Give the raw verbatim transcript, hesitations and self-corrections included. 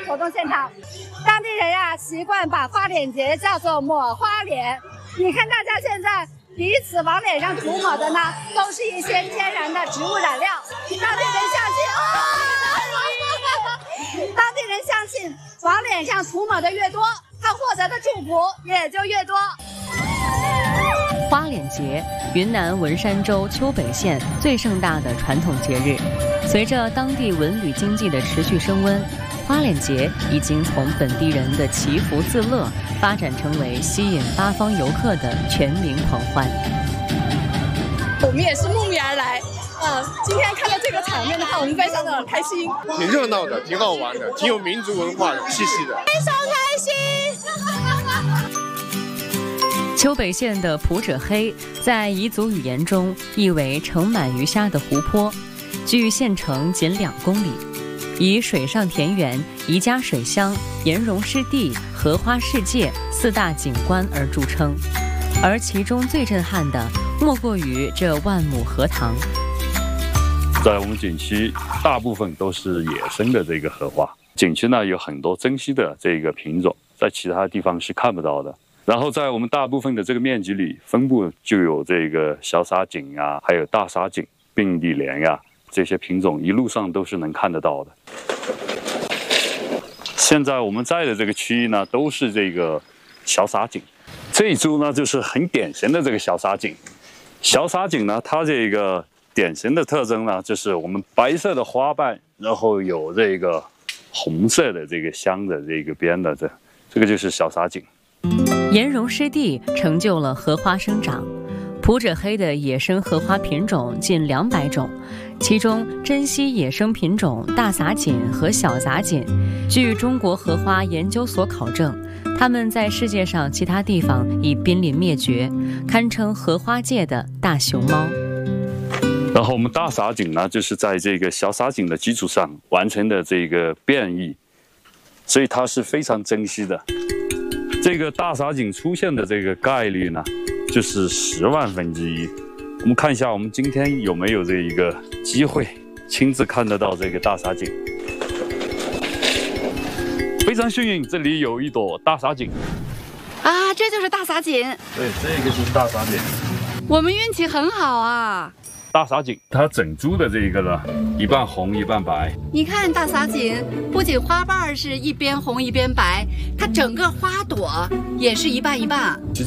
活动现场。当地人呀、啊、习惯把花脸节叫做抹花脸。你看大家现在彼此往脸上涂抹的呢，都是一些天然的植物染料。当地人相信，哦、当地人相信往脸上涂抹的越多，他获得的祝福也就越多。 花脸节，云南文山州丘北县最盛大的传统节日。随着当地文旅经济的持续升温，花脸节已经从本地人的祈福自乐，发展成为吸引八方游客的全民狂欢。 我们也是慕名而来，啊，今天看到这个场面的话，我们非常的开心， 挺热闹的，挺好玩的，挺有民族文化的气息的， 非常开心。 丘北县的普者黑，在彝族语言中意为盛满鱼虾的湖泊，距县城仅两公里，以水上田园、宜家水乡、岩溶湿地、荷花世界四大景观而著称。而其中最震撼的，莫过于这万亩荷塘。 在我们景区，大部分都是野生的这个荷花。景区呢有很多珍稀的这个品种，在其他地方是看不到的。然后在我们大部分的这个面积里，分布就有这个小撒锦啊，还有大撒锦、并蒂莲呀、啊、这些品种，一路上都是能看得到的。现在我们在的这个区域呢，都是这个小撒锦。这一株呢，就是很典型的这个小撒锦。小撒锦呢，它这个典型的特征呢，就是我们白色的花瓣，然后有这个红色的这个香的这个边的这，这个就是小撒锦。 岩溶湿地成就了荷花生长，普者黑的野生荷花品种近两百种，其中珍稀野生品种大撒锦和小撒锦，据中国荷花研究所考证，它们在世界上其他地方已濒临灭绝，堪称荷花界的大熊猫。 然后我们大撒锦呢，就是在这个小撒锦的基础上完成的这个变异，所以它是非常珍稀的。这个大撒锦出现的这个概率呢，就是十万分之一。我们看一下，我们今天有没有这一个机会亲自看得到这个大撒锦？非常幸运，这里有一朵大撒锦。 啊，这就是大撒锦。 对，这个就是大撒锦。 我们运气很好啊。 大撒锦，它整株的这个呢，一半红一半白。 你看大撒锦，不仅花瓣是一边红一边白，它整个花朵也是一半一半。 其